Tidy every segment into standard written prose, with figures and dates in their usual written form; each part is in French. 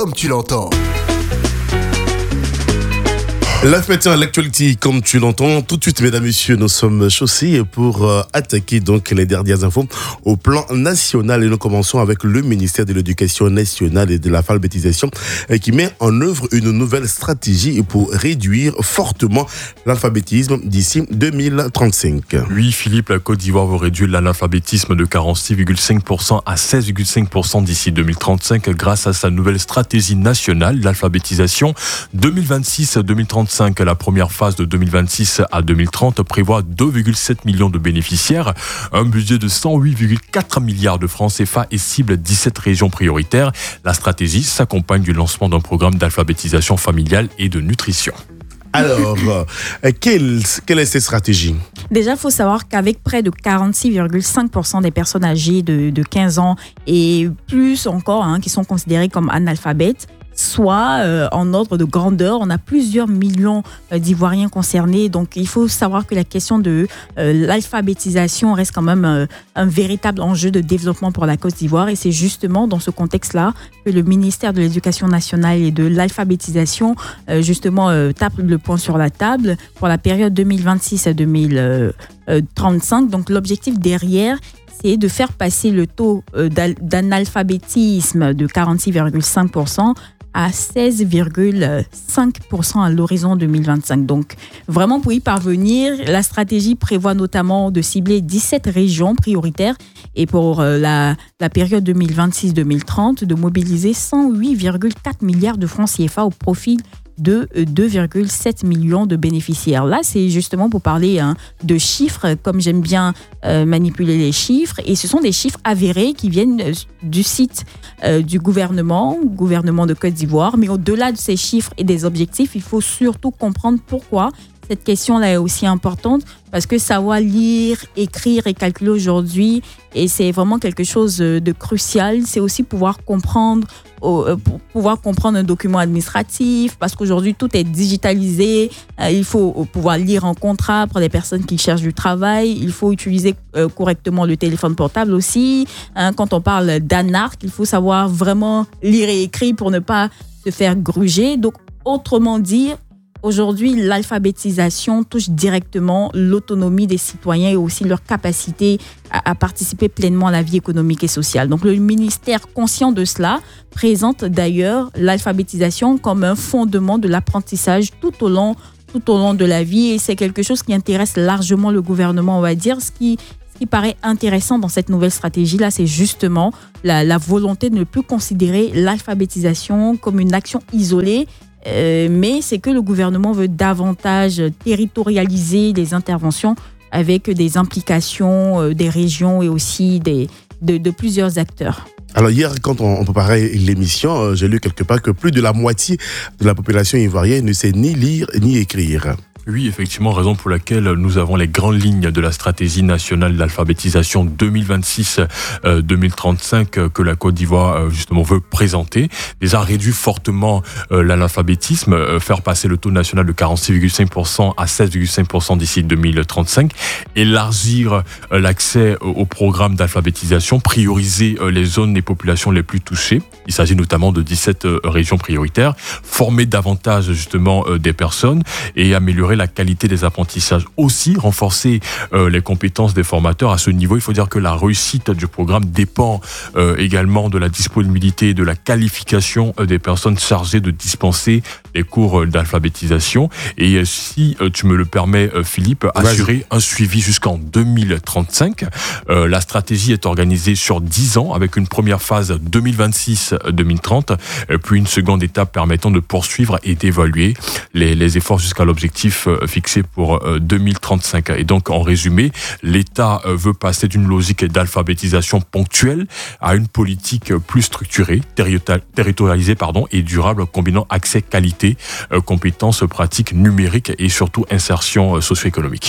comme tu l'entends. L'actualité, comme tu l'entends, tout de suite, mesdames, messieurs, nous sommes chaussés pour attaquer donc les dernières infos au plan national. Et nous commençons avec le ministère de l'Éducation nationale et de l'alphabétisation qui met en œuvre une nouvelle stratégie pour réduire fortement l'alphabétisme d'ici 2035. Oui, Philippe, la Côte d'Ivoire veut réduire l'analphabétisme de 46,5% à 16,5% d'ici 2035 grâce à sa nouvelle stratégie nationale d'alphabétisation 2026-2035. La première phase de 2026 à 2030 prévoit 2,7 millions de bénéficiaires, un budget de 108,4 milliards de francs CFA et cible 17 régions prioritaires. La stratégie s'accompagne du lancement d'un programme d'alphabétisation familiale et de nutrition. Alors, quelle est cette stratégie ? Déjà, il faut savoir qu'avec près de 46,5% des personnes âgées de 15 ans et plus encore qui sont considérées comme analphabètes, soit en ordre de grandeur, on a plusieurs millions d'Ivoiriens concernés. Donc, il faut savoir que la question de l'alphabétisation reste quand même un véritable enjeu de développement pour la Côte d'Ivoire. Et c'est justement dans ce contexte-là que le ministère de l'Éducation nationale et de l'alphabétisation tape le poing sur la table pour la période 2026 à 2035. Donc, l'objectif derrière, c'est de faire passer le taux d'analphabétisme de 46,5% à 16,5% à l'horizon 2025. Donc, vraiment, pour y parvenir, la stratégie prévoit notamment de cibler 17 régions prioritaires et pour la période 2026-2030, de mobiliser 108,4 milliards de francs CFA au profit de 2,7 millions de bénéficiaires. Là, c'est justement pour parler de chiffres, comme j'aime bien manipuler les chiffres. Et ce sont des chiffres avérés qui viennent du site du gouvernement de Côte d'Ivoire. Mais au-delà de ces chiffres et des objectifs, il faut surtout comprendre pourquoi cette question-là est aussi importante, parce que savoir lire, écrire et calculer aujourd'hui, et c'est vraiment quelque chose de crucial. C'est aussi pouvoir comprendre un document administratif, parce qu'aujourd'hui tout est digitalisé. Il faut pouvoir lire un contrat pour les personnes qui cherchent du travail. Il faut utiliser correctement le téléphone portable aussi. Quand on parle d'ANARC, il faut savoir vraiment lire et écrire pour ne pas se faire gruger. Donc, autrement dit, aujourd'hui, l'alphabétisation touche directement l'autonomie des citoyens et aussi leur capacité à participer pleinement à la vie économique et sociale. Donc, le ministère, conscient de cela, présente d'ailleurs l'alphabétisation comme un fondement de l'apprentissage tout au long de la vie. Et c'est quelque chose qui intéresse largement le gouvernement, on va dire. Ce qui paraît intéressant dans cette nouvelle stratégie-là, c'est justement la volonté de ne plus considérer l'alphabétisation comme une action isolée, mais c'est que le gouvernement veut davantage territorialiser les interventions avec des implications des régions et aussi de plusieurs acteurs. Alors hier, quand on préparait l'émission, j'ai lu quelque part que plus de la moitié de la population ivoirienne ne sait ni lire ni écrire. Oui, effectivement, raison pour laquelle nous avons les grandes lignes de la stratégie nationale d'alphabétisation 2026-2035 que la Côte d'Ivoire justement veut présenter. Déjà réduire fortement l'analphabétisme, faire passer le taux national de 46,5% à 16,5% d'ici 2035, élargir l'accès au programme d'alphabétisation, prioriser les zones et populations les plus touchées. Il s'agit notamment de 17 régions prioritaires, former davantage justement des personnes et améliorer la qualité des apprentissages. Aussi, renforcer les compétences des formateurs. À ce niveau, il faut dire que la réussite du programme dépend également de la disponibilité et de la qualification des personnes chargées de dispenser les cours d'alphabétisation. Et si tu me le permets, Philippe, assurer un suivi jusqu'en 2035. La stratégie est organisée sur 10 ans avec une première phase 2026-2030, puis une seconde étape permettant de poursuivre et d'évaluer les efforts jusqu'à l'objectif fixé pour 2035. Et donc, en résumé, l'État veut passer d'une logique d'alphabétisation ponctuelle à une politique plus structurée, territorialisée et durable, combinant accès, qualité, compétences pratiques numériques et surtout insertion socio-économique.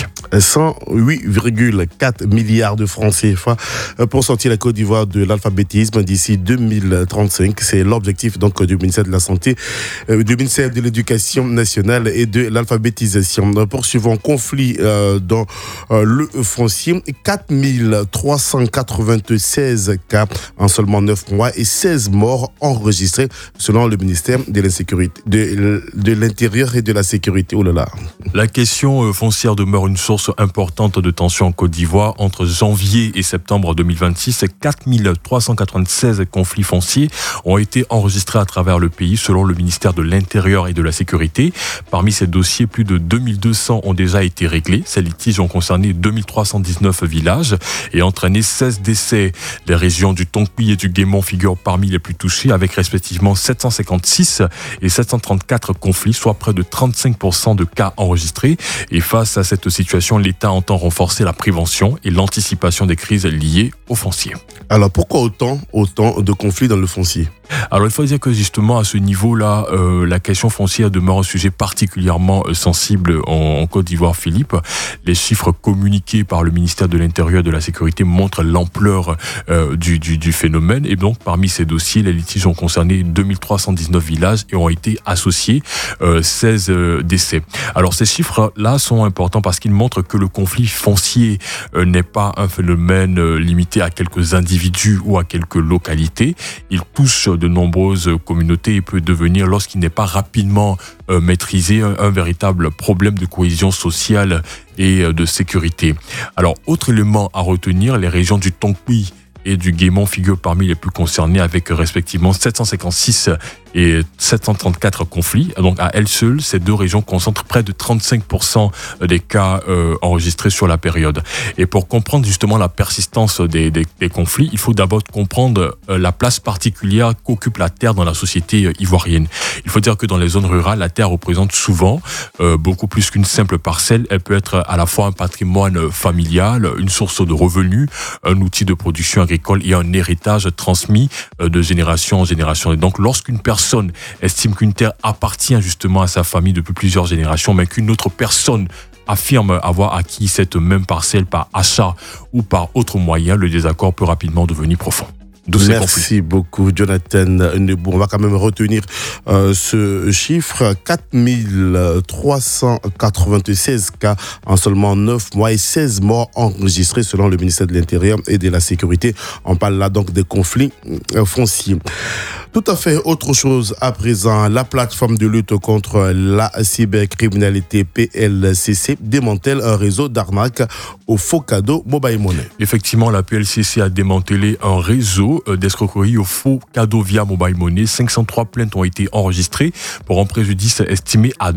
108,4 milliards de francs CFA pour sortir la Côte d'Ivoire de l'alphabétisme d'ici 2035. C'est l'objectif donc du ministère de la Santé, du ministère de l'Éducation nationale et de l'alphabétisation. question. Poursuivons. Conflit dans le foncier. 4396 cas en seulement 9 mois et 16 morts enregistrés selon le ministère de l'Insécurité, de l'Intérieur et de la Sécurité. Oh là là. La question foncière demeure une source importante de tension en Côte d'Ivoire. Entre janvier et septembre 2026, 4396 conflits fonciers ont été enregistrés à travers le pays selon le ministère de l'Intérieur et de la Sécurité. Parmi ces dossiers, plus de 2200 ont déjà été réglés. Ces litiges ont concerné 2319 villages et entraîné 16 décès. Les régions du Tonkoui et du Guémon figurent parmi les plus touchées avec respectivement 756 et 734 conflits, soit près de 35% de cas enregistrés. Et face à cette situation, l'État entend renforcer la prévention et l'anticipation des crises liées au foncier. Alors pourquoi autant de conflits dans le foncier ? Alors il faut dire que justement à ce niveau-là, la question foncière demeure un sujet particulièrement sensible en Côte d'Ivoire, Philippe. Les chiffres communiqués par le ministère de l'Intérieur et de la Sécurité montrent l'ampleur du phénomène. Et donc parmi ces dossiers, les litiges ont concerné 2319 villages et ont été associés 16 décès. Alors ces chiffres-là sont importants parce qu'ils montrent que le conflit foncier n'est pas un phénomène limité à quelques individus ou à quelques localités. Il touche de nombreuses communautés et peut devenir, lorsqu'il n'est pas rapidement maîtrisé, un véritable problème de cohésion sociale et de sécurité. Alors, autre élément à retenir, les régions du Tonkoui et du Guémon figurent parmi les plus concernés avec respectivement 756 et 734 conflits. Donc à elles seules, ces deux régions concentrent près de 35% des cas enregistrés sur la période. Et pour comprendre justement la persistance des conflits, il faut d'abord comprendre la place particulière qu'occupe la terre dans la société ivoirienne. Il faut dire que dans les zones rurales, la terre représente souvent beaucoup plus qu'une simple parcelle. Elle peut être à la fois un patrimoine familial, une source de revenus, un outil de production agricole et un héritage transmis de génération en génération. Et donc lorsqu'une personne estime qu'une terre appartient justement à sa famille depuis plusieurs générations, mais qu'une autre personne affirme avoir acquis cette même parcelle par achat ou par autre moyen, le désaccord peut rapidement devenir profond. Merci beaucoup, Jonathan Nebou. On va quand même retenir ce chiffre. 4396 cas en seulement 9 mois et 16 morts enregistrés selon le ministère de l'Intérieur et de la Sécurité. On parle là donc des conflits fonciers. Tout à fait autre chose à présent. La plateforme de lutte contre la cybercriminalité PLCC démantèle un réseau d'arnaques aux faux cadeaux mobile money. Effectivement, la PLCC a démantelé un réseau d'escroquerie aux faux cadeaux via mobile money. 503 plaintes ont été enregistrées pour un préjudice estimé à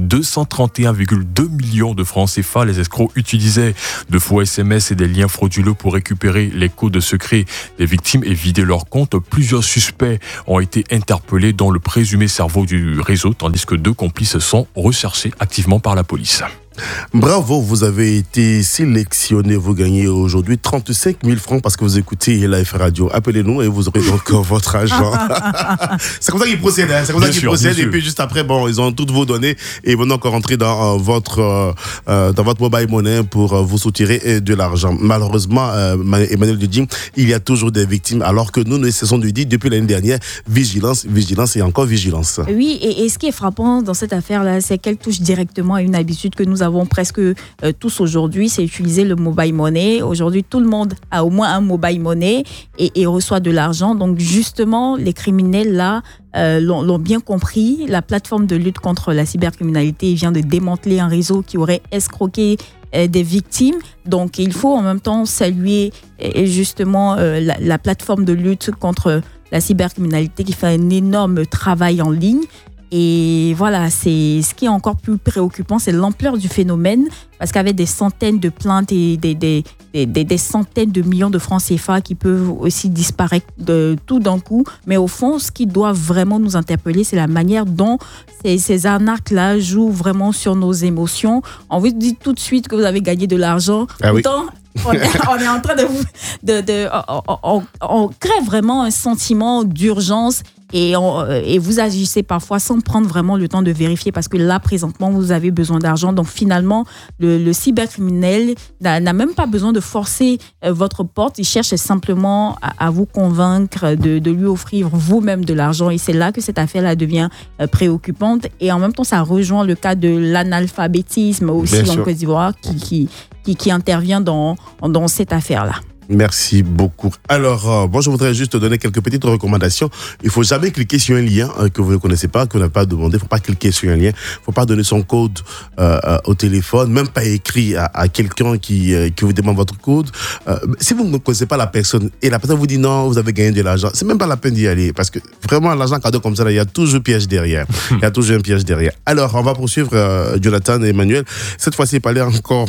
231,2 millions de francs CFA. Les escrocs utilisaient de faux SMS et des liens frauduleux pour récupérer les codes secrets des victimes et vider leurs comptes. Plusieurs suspects ont été interpellés, dont le présumé cerveau du réseau, tandis que 2 complices sont recherchés activement par la police. Bravo, vous avez été sélectionné. Vous gagnez aujourd'hui 35 000 francs parce que vous écoutez Life Radio. Appelez-nous et vous aurez donc votre argent. C'est comme ça qu'ils procèdent. Hein. C'est comme ça qu'ils procèdent. Et puis juste après, bon, ils ont toutes vos données et ils vont encore rentrer dans votre mobile money pour vous soutirer de l'argent. Malheureusement, Emmanuel Dudjim, il y a toujours des victimes alors que nous ne cessons de dire depuis l'année dernière vigilance, vigilance et encore vigilance. Oui, et ce qui est frappant dans cette affaire-là, c'est qu'elle touche directement à une habitude que nous avons presque tous aujourd'hui, c'est utiliser le mobile money. Aujourd'hui, tout le monde a au moins un mobile money et reçoit de l'argent. Donc justement, les criminels là l'ont bien compris. La plateforme de lutte contre la cybercriminalité vient de démanteler un réseau qui aurait escroqué des victimes. Donc il faut en même temps saluer justement la plateforme de lutte contre la cybercriminalité qui fait un énorme travail en ligne. Et voilà, c'est ce qui est encore plus préoccupant, c'est l'ampleur du phénomène, parce qu'avec des centaines de plaintes et des centaines de millions de francs CFA qui peuvent aussi disparaître de tout d'un coup. Mais au fond, ce qui doit vraiment nous interpeller, c'est la manière dont ces arnaques-là jouent vraiment sur nos émotions. On vous dit tout de suite que vous avez gagné de l'argent. Pourtant, on est en train on crée vraiment un sentiment d'urgence et vous agissez parfois sans prendre vraiment le temps de vérifier parce que là, présentement, vous avez besoin d'argent. Donc, finalement, le cybercriminel n'a même pas besoin de forcer votre porte. Il cherche simplement à vous convaincre de lui offrir vous-même de l'argent. Et c'est là que cette affaire-là devient préoccupante. Et en même temps, ça rejoint le cas de l'analphabétisme aussi en Côte d'Ivoire qui intervient dans cette affaire-là. Merci beaucoup. Alors, je voudrais juste te donner quelques petites recommandations. Il ne faut jamais cliquer sur un lien que vous ne connaissez pas, que vous n'avez pas demandé. Il ne faut pas cliquer sur un lien. Il ne faut pas donner son code au téléphone, même pas écrit à quelqu'un qui vous demande votre code. Si vous ne connaissez pas la personne et la personne vous dit non, vous avez gagné de l'argent, c'est même pas la peine d'y aller parce que vraiment, l'argent cadeau comme ça, il y a toujours un piège derrière. Il y a toujours un piège derrière. Alors, on va poursuivre Jonathan et Emmanuel. Cette fois-ci, parler encore.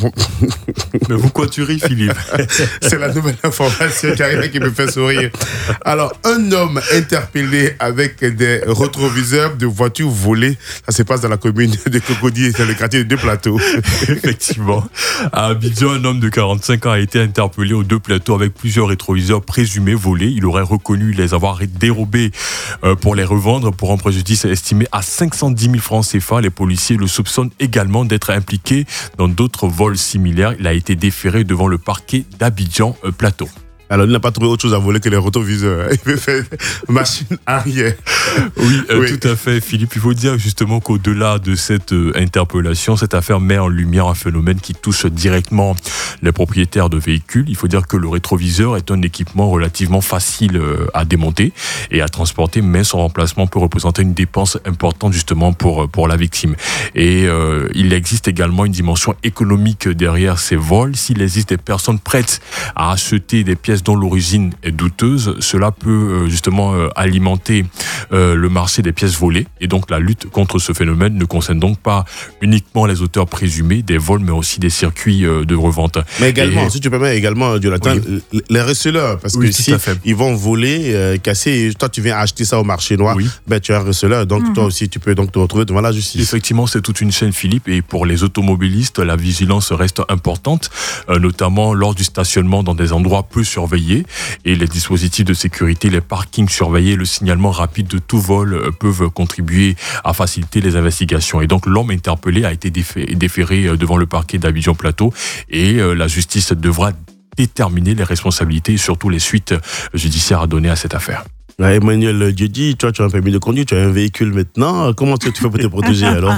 Mais pourquoi tu ris, Philippe? C'est la nouvelle information qui me fait sourire. Alors, un homme interpellé avec des rétroviseurs de voitures volées, ça se passe dans la commune de Cocody, dans le quartier de Deux Plateaux. Effectivement. À Abidjan, un homme de 45 ans a été interpellé aux Deux Plateaux avec plusieurs rétroviseurs présumés volés. Il aurait reconnu les avoir dérobés pour les revendre pour un préjudice estimé à 510 000 francs CFA. Les policiers le soupçonnent également d'être impliqué dans d'autres vols similaires. Il a été déféré devant le parquet d'Abidjan Plateau. Alors, il n'a pas trouvé autre chose à voler que les rétroviseurs. Il veut faire machine arrière. Oui, tout à fait, Philippe. Il faut dire justement qu'au-delà de cette interpellation, cette affaire met en lumière un phénomène qui touche directement les propriétaires de véhicules. Il faut dire que le rétroviseur est un équipement relativement facile à démonter et à transporter, mais son remplacement peut représenter une dépense importante justement pour la victime. Et il existe également une dimension économique derrière ces vols. S'il existe des personnes prêtes à acheter des pièces dont l'origine est douteuse, cela peut justement alimenter le marché des pièces volées. Et donc la lutte contre ce phénomène ne concerne donc pas uniquement les auteurs présumés des vols, mais aussi des circuits de revente. Mais également, si tu permets également, Jonathan, les receleurs, parce que si ils vont voler, casser, toi tu viens acheter ça au marché noir, tu es un receleur, donc toi aussi tu peux donc te retrouver devant la justice. Effectivement, c'est toute une chaîne, Philippe, et pour les automobilistes, la vigilance reste importante, notamment lors du stationnement dans des endroits peu surveillés, et les dispositifs de sécurité, les parkings surveillés, le signalement rapide de tout vol peuvent contribuer à faciliter les investigations. Et donc l'homme interpellé a été déféré devant le parquet d'Abidjan Plateau et la justice devra déterminer les responsabilités et surtout les suites judiciaires à donner à cette affaire. Emmanuel Diedi, toi tu as un permis de conduire, tu as un véhicule maintenant. Comment tu fais pour te protéger alors?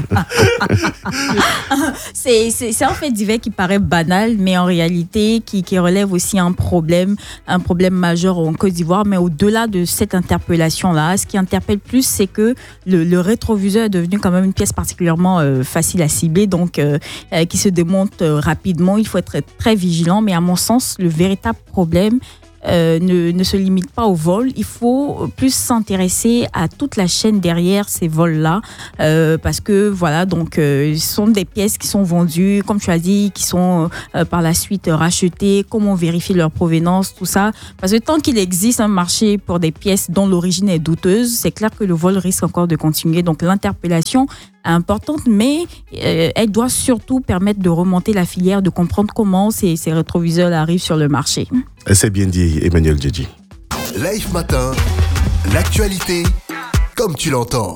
C'est un fait divers qui paraît banal, mais en réalité qui relève aussi un problème majeur en Côte d'Ivoire. Mais au-delà de cette interpellation-là, ce qui interpelle plus, c'est que le rétroviseur est devenu quand même une pièce particulièrement facile à cibler, donc qui se démonte rapidement. Il faut être très vigilant, mais à mon sens, le véritable problème ne se limite pas au vol. Il faut plus s'intéresser à toute la chaîne derrière ces vols-là, parce que voilà, donc ce sont des pièces qui sont vendues, comme tu as dit, qui sont par la suite rachetées. Comment vérifier leur provenance, tout ça. Parce que tant qu'il existe un marché pour des pièces dont l'origine est douteuse, c'est clair que le vol risque encore de continuer. Donc l'interpellation est importante, mais elle doit surtout permettre de remonter la filière, de comprendre comment ces rétroviseurs arrivent sur le marché. C'est bien dit, Emmanuel Diedi. Live Matin, l'actualité comme tu l'entends.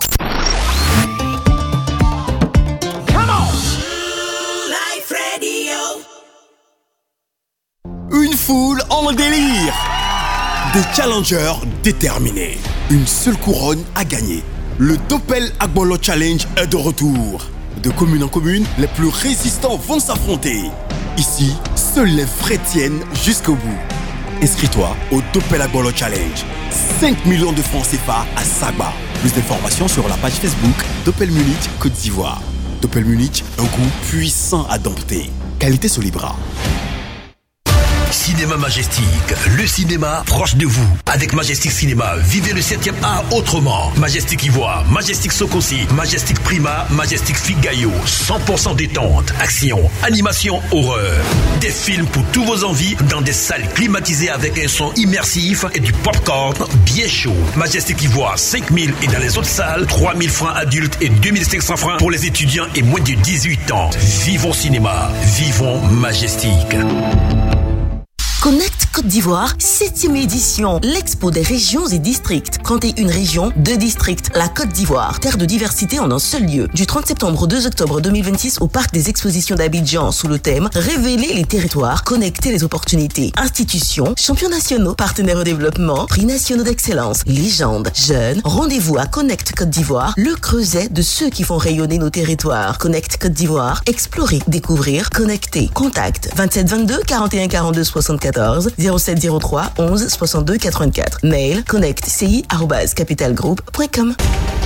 Une foule en délire. Des challengers déterminés. Une seule couronne à gagner. Le Doppel Agbolo Challenge est de retour. De commune en commune, les plus résistants vont s'affronter. Ici, seuls les vrais tiennent jusqu'au bout. Inscris-toi au Doppel Agbolo Challenge. 5 millions de francs CFA à Sagba. Plus d'informations sur la page Facebook Doppel Munich Côte d'Ivoire. Doppel Munich, un goût puissant à dompter. Qualité Solibra. Cinéma Majestic, le cinéma proche de vous. Avec Majestic Cinéma, vivez le 7e art autrement. Majestic Ivoire, Majestic Sokosi, Majestic Prima, Majestic Figayo. 100% détente, action, animation, horreur. Des films pour tous vos envies dans des salles climatisées avec un son immersif et du popcorn bien chaud. Majestic Ivoire, 5 000 et dans les autres salles, 3 000 francs adultes et 2 500 francs pour les étudiants et moins de 18 ans. Vivons cinéma, vivons Majestic. Connecte Côte d'Ivoire, 7e édition. L'Expo des régions et districts. Comptez une région, 2 districts. La Côte d'Ivoire, terre de diversité en un seul lieu. Du 30 septembre au 2 octobre 2026 au Parc des Expositions d'Abidjan sous le thème Révéler les territoires, connecter les opportunités. Institutions, champions nationaux, partenaires au développement, prix nationaux d'excellence, légendes, jeunes. Rendez-vous à Connect Côte d'Ivoire, le creuset de ceux qui font rayonner nos territoires. Connect Côte d'Ivoire, explorer, découvrir, connecter. Contact 27 22 41 42 74 07 03 11 62 84. Mail connectci@capitalgroup.com.